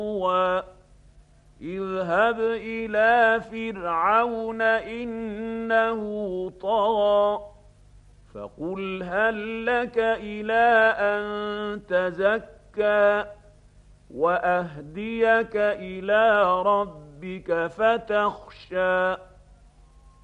اذهب إلى فرعون إنه طغى فقل هل لك إلى أن تزكى وأهديك إلى ربك فتخشى